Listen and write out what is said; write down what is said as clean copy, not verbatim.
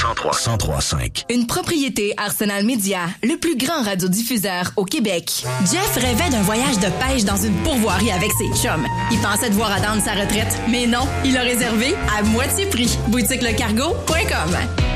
1035. Une propriété Arsenal Média, le plus grand radiodiffuseur au Québec. Jeff rêvait d'un voyage de pêche dans une pourvoirie avec ses chums. Il pensait devoir attendre sa retraite, mais non, il a réservé à moitié prix. BoutiqueLeCargo.com.